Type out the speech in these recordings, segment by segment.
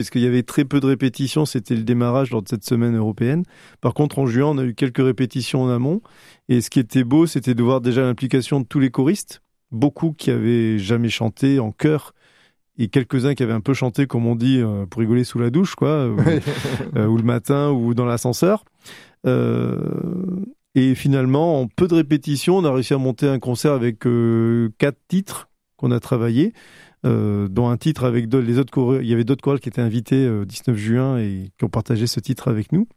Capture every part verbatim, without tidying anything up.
Parce qu'il y avait très peu de répétitions, c'était le démarrage lors de cette semaine européenne. Par contre, en juin, on a eu quelques répétitions en amont. Et ce qui était beau, c'était de voir déjà l'implication de tous les choristes. Beaucoup qui avaient jamais chanté en chœur. Et quelques-uns qui avaient un peu chanté, comme on dit, euh, pour rigoler sous la douche, quoi. Ou, euh, ou le matin, ou dans l'ascenseur. Euh, et finalement, en peu de répétitions, on a réussi à monter un concert avec euh, quatre titres qu'on a travaillés. Euh, dont un titre avec d'autres, les autres chorales. Il y avait d'autres chorales qui étaient invités le euh, dix-neuf juin et qui ont partagé ce titre avec nous.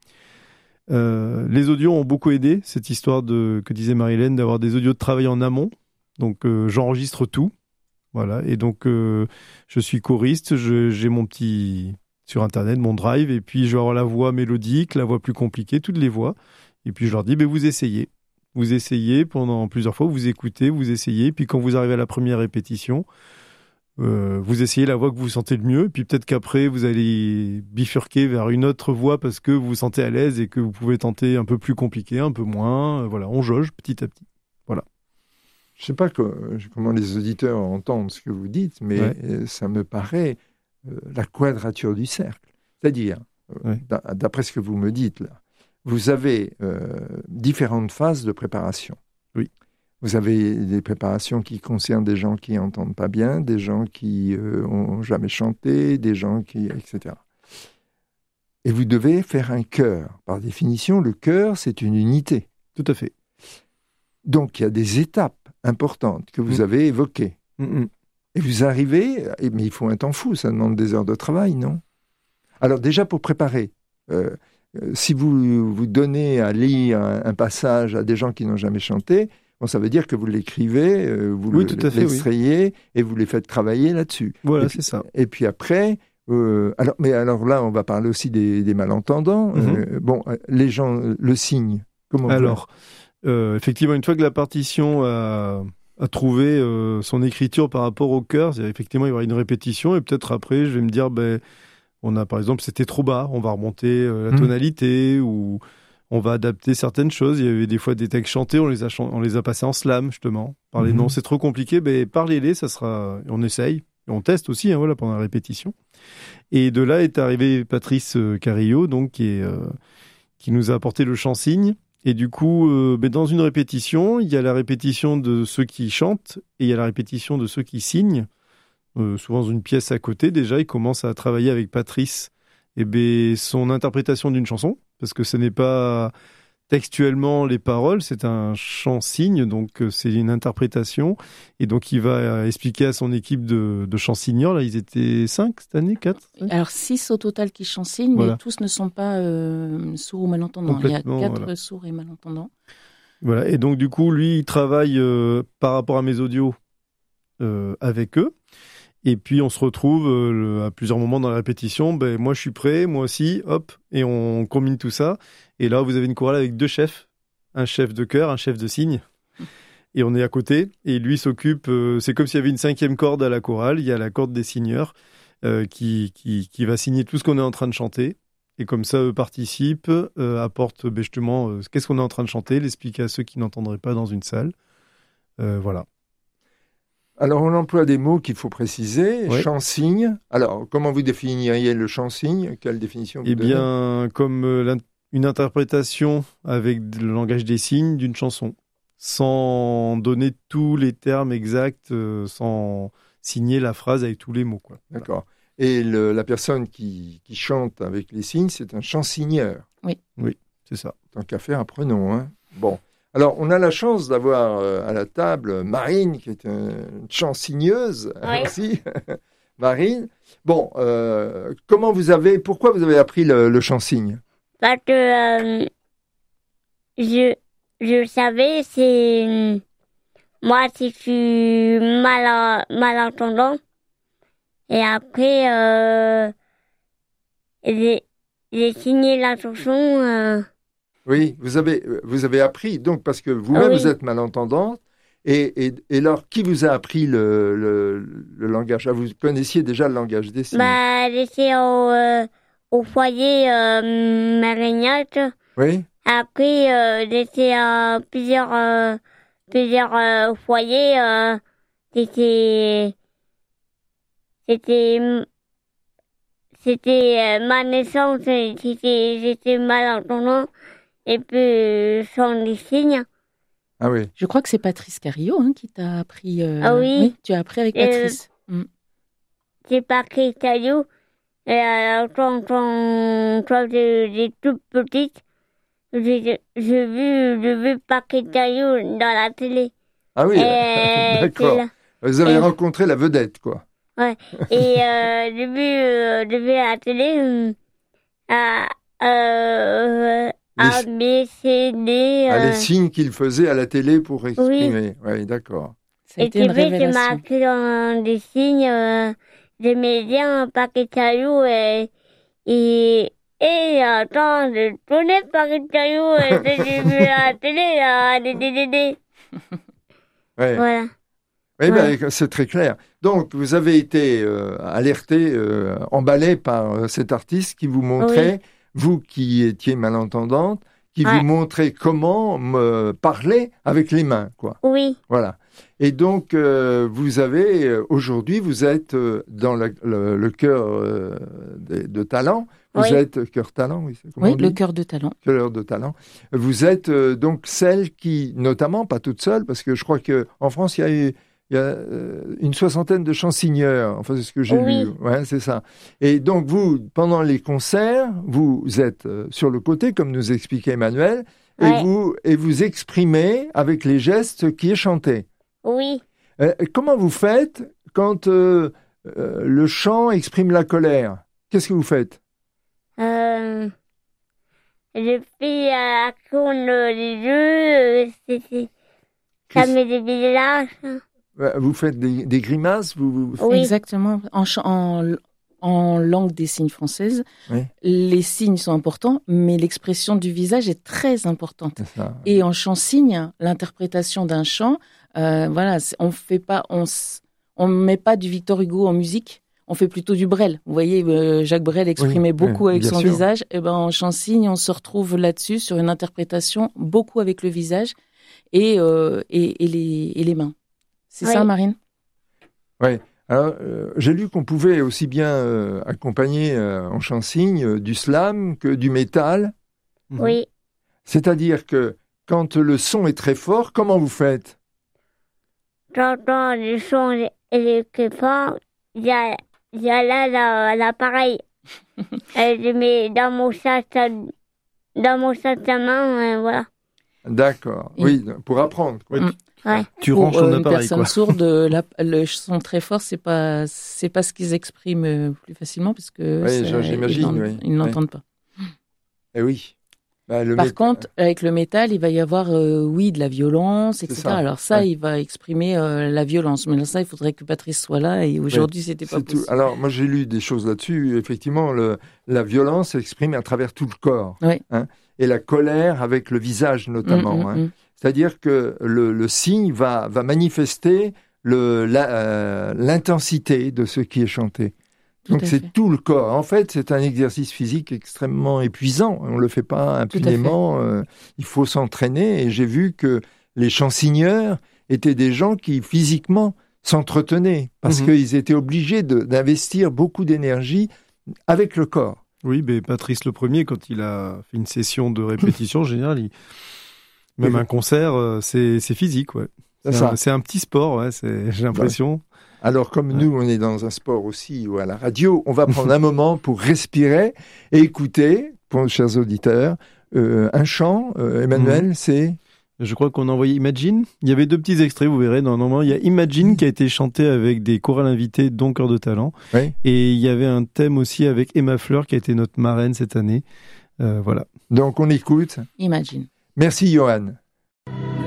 Euh, les audios ont beaucoup aidé, cette histoire de, que disait Marie-Hélène, d'avoir des audios de travail en amont. Donc euh, j'enregistre tout. Voilà. Et donc euh, je suis choriste, je, j'ai mon petit, sur Internet, mon drive, et puis je vais avoir la voix mélodique, la voix plus compliquée, toutes les voix. Et puis je leur dis, ben, vous essayez. Vous essayez pendant plusieurs fois, vous écoutez, vous essayez. Puis quand vous arrivez à la première répétition, Euh, vous essayez la voix que vous sentez le mieux, puis peut-être qu'après vous allez bifurquer vers une autre voix parce que vous vous sentez à l'aise et que vous pouvez tenter un peu plus compliqué, un peu moins. Euh, voilà, on jauge petit à petit. Voilà. Je ne sais pas que, comment les auditeurs entendent ce que vous dites, mais ouais. ça me paraît euh, la quadrature du cercle. C'est-à-dire, euh, ouais. d'après ce que vous me dites là, vous avez euh, différentes phases de préparation. Oui. Vous avez des préparations qui concernent des gens qui n'entendent pas bien, des gens qui n'ont euh, jamais chanté, des gens qui... et cetera. Et vous devez faire un chœur. Par définition, le chœur, c'est une unité. Tout à fait. Donc, il y a des étapes importantes que vous mmh. avez évoquées. Mmh. Et vous arrivez... Mais il faut un temps fou, ça demande des heures de travail, non? Alors, déjà, pour préparer... Euh, si vous vous donnez à lire un, un passage à des gens qui n'ont jamais chanté... Bon, ça veut dire que vous l'écrivez, euh, vous oui, le, tout à fait, l'extrayez oui. et vous les faites travailler là-dessus. Voilà, et puis, c'est ça. Et puis après, euh, alors, mais alors là, on va parler aussi des, des malentendants. Mm-hmm. Euh, bon, les gens, le signe, comment Alors, euh, effectivement, une fois que la partition a, a trouvé euh, son écriture par rapport au chœur, c'est, effectivement, il y aura une répétition et peut-être après, je vais me dire, ben, on a par exemple, c'était trop bas, on va remonter euh, la tonalité mm. ou... On va adapter certaines choses. Il y avait des fois des textes chantés, on les a, ch- on les a passés en slam, justement. Parler, mm-hmm. non, c'est trop compliqué, mais parlez-les, ça sera... On essaye. Et on teste aussi, hein, voilà, pendant la répétition. Et de là est arrivé Patrice euh, Carillo, donc, qui, est, euh, qui nous a apporté le chant-signe. Et du coup, euh, ben, dans une répétition, il y a la répétition de ceux qui chantent et il y a la répétition de ceux qui signent. Euh, souvent dans une pièce à côté, déjà, il commence à travailler avec Patrice et ben, son interprétation d'une chanson. Parce que ce n'est pas textuellement les paroles, c'est un chant-signe, donc c'est une interprétation. Et donc il va expliquer à son équipe de, de chant-signeurs, là ils étaient cinq cette année, quatre Alors six au total qui chant-signent, voilà. Mais tous ne sont pas euh, sourds ou malentendants. Il y a quatre voilà. sourds et malentendants. Voilà, et donc du coup, lui, il travaille euh, par rapport à mes audios euh, avec eux. Et puis, on se retrouve euh, le, à plusieurs moments dans la répétition. Ben, moi, je suis prêt, moi aussi, hop, et on combine tout ça. Et là, vous avez une chorale avec deux chefs. Un chef de chœur, un chef de cygne. Et on est à côté. Et lui s'occupe... Euh, c'est comme s'il y avait une cinquième corde à la chorale. Il y a la corde des signeurs euh, qui, qui, qui va signer tout ce qu'on est en train de chanter. Et comme ça, eux participent, euh, apportent ben, justement euh, qu'est-ce qu'on est en train de chanter, l'expliquer à ceux qui n'entendraient pas dans une salle. Euh, voilà. Alors, on emploie des mots qu'il faut préciser. Ouais. Chant-signe. Alors, comment vous définiriez le chant-signe? Quelle définition vous Eh donnez? bien, comme euh, une interprétation avec le langage des signes d'une chanson, sans donner tous les termes exacts, euh, sans signer la phrase avec tous les mots, quoi. D'accord. Et le, la personne qui, qui chante avec les signes, c'est un chant-signeur. Oui. Oui, c'est ça. Tant qu'à faire, apprenons. Hein. Bon. Alors, on a la chance d'avoir euh, à la table Marine, qui est une chansigneuse oui. aussi. Marine, bon, euh, comment vous avez, pourquoi vous avez appris le, le chant-signe? Parce que euh, je, je savais, c'est moi si je suis mal, malentendant, et après euh, j'ai, j'ai signé la chanson. Euh, Oui, vous avez, vous avez appris, donc, parce que vous-même, oui. vous êtes malentendante. Et, et, et alors, qui vous a appris le, le, le langage? Ah, vous connaissiez déjà le langage des signes? Bah, j'étais au, euh, au foyer euh, Marignat. Oui. Après, euh, j'étais à plusieurs, euh, plusieurs euh, foyers. Euh, c'était... C'était... c'était euh, ma naissance, j'étais, j'étais malentendant, et puis euh, sans les signes. Ah oui. Je crois que c'est Patrice Carillo hein, qui t'a appris. Euh... Ah oui. oui. Tu as appris avec Patrice. Euh, mm. C'est Patrice Carillo. Et alors, quand, quand, quand j'étais toute petite, j'ai, j'ai vu, j'ai vu Patrice Carillo dans la télé. Ah oui, et d'accord. Vous avez et... rencontré la vedette, quoi. Ouais. Et euh, j'ai vu, euh, j'ai vu à la télé euh, euh, A, B, C, D. Ah, les signes qu'il faisait à la télé pour exprimer. Oui, oui d'accord. Ça a et été une révélation. Et puis, marqué dans des signes. Euh, J'aimais bien Patrice Carillo et, et, et attends, je connais Patrice Carillo et j'ai vu à la télé, là, des D D D. Ouais. Voilà. Oui, ouais. ben, c'est très clair. Donc, vous avez été euh, alerté, euh, emballé par euh, cet artiste qui vous montrait, oui. vous qui étiez malentendante, qui ouais. vous montrait comment me parler avec les mains, quoi. Oui. Voilà. Et donc, euh, vous avez, euh, aujourd'hui, vous êtes euh, dans le, le, le cœur euh, de, de talent. Vous oui. êtes cœur talent, oui. Oui, le cœur de talent. Cœur de talent. Vous êtes euh, donc celle qui, notamment, pas toute seule, parce que je crois qu'en France, il y a, eu, il y a euh, une soixantaine de chansonnières. Enfin, c'est ce que j'ai oui. lu. Ouais, c'est ça. Et donc, vous, pendant les concerts, vous êtes euh, sur le côté, comme nous expliquait Emmanuel, et, ouais. vous, et vous exprimez avec les gestes ce qui est chanté. Oui. Euh, comment vous faites quand euh, euh, le chant exprime la colère? Qu'est-ce que vous faites? euh, Je fais à con les yeux, c'est, c'est, ça met des visages. Vous faites des, des grimaces vous, vous... Oui. Exactement. En, en, en langue des signes française, oui. les signes sont importants, mais l'expression du visage est très importante. Ça, Et oui. en chant-signe, l'interprétation d'un chant, Euh, voilà, on fait pas, on, on met pas du Victor Hugo en musique, on fait plutôt du Brel. Vous voyez, euh, Jacques Brel exprimait oui, beaucoup oui, avec son sûr. visage. Et ben en chant-signe, on se retrouve là-dessus sur une interprétation beaucoup avec le visage et euh, et, et les et les mains. C'est oui. ça, Marine? Oui. Alors, euh, j'ai lu qu'on pouvait aussi bien euh, accompagner euh, en chant-signe euh, du slam que du métal. Oui. C'est-à-dire que quand le son est très fort, comment vous faites? J'entends le son est très fort, il y a, il y a là la, l'appareil. Je mets dans mon sac, dans mon sac à main, voilà. D'accord, et... oui, pour apprendre. Quoi. Mmh. Ouais. Tu ranges ton euh, appareil, une personne quoi. sourde, la, le son très fort, c'est pas, c'est pas ce qu'ils expriment plus facilement parce que oui, ça, j'imagine, ils, oui. ils n'entendent oui. pas. Eh oui. Bah, le Par mét... contre, avec le métal, il va y avoir, euh, oui, de la violence, et cetera. Ça. Alors ça, ouais. il va exprimer euh, la violence. Mais là, ça, il faudrait que Patrice soit là. Et aujourd'hui, ouais, c'était pas c'est possible. Tout. Alors, moi, j'ai lu des choses là-dessus. Effectivement, le, la violence s'exprime à travers tout le corps. Ouais. Hein, et la colère avec le visage, notamment. Mmh, hein. mmh. C'est-à-dire que le, le signe va, va manifester le, la, euh, l'intensité de ce qui est chanté. Donc c'est fait. Tout le corps. En fait, c'est un exercice physique extrêmement épuisant. On le fait pas impunément. Euh, il faut s'entraîner. Et j'ai vu que les chansonneurs étaient des gens qui physiquement s'entretenaient parce mmh. qu'ils étaient obligés de, d'investir beaucoup d'énergie avec le corps. Oui, mais Patrice le Premier, quand il a fait une session de répétition, en général, il... même oui. un concert, c'est, c'est physique, ouais. C'est, c'est, un, c'est un petit sport, ouais. C'est, j'ai l'impression. Ouais. Alors, comme ouais. nous, on est dans un sport aussi, ou à la radio, on va prendre un moment pour respirer et écouter, pour nos chers auditeurs, euh, un chant. Euh, Emmanuel, mmh. c'est... Je crois qu'on a envoyé Imagine. Il y avait deux petits extraits, vous verrez. Normalement, il y a Imagine mmh. qui a été chanté avec des chorales invités, dont Cœur de Talent. Oui. Et il y avait un thème aussi avec Emma Fleur, qui a été notre marraine cette année. Euh, voilà. Donc, on écoute. Imagine. Merci, Johan.